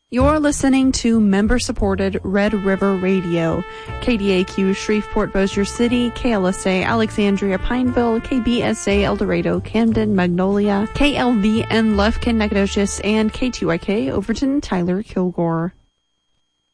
You're listening to member-supported Red River Radio, KDAQ Shreveport Bossier City, KLSA Alexandria Pineville, KBSA El Dorado Camden Magnolia, KLVN Lufkin Nacogdoches, and K2IK Overton Tyler Kilgore.